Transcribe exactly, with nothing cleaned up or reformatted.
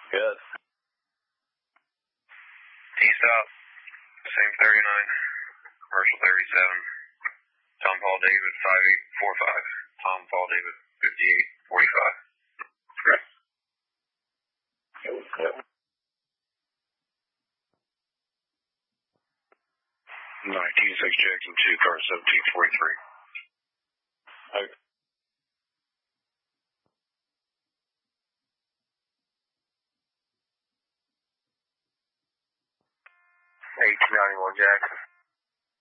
Good. T-stop, same thirty-nine, commercial thirty-seven. Tom Paul David, five eight four five. Tom Paul David, fifty-eight forty-five. Correct. Yep. nineteen six Jackson two, car seventeen forty-three. Okay. eighteen ninety-one Jackson.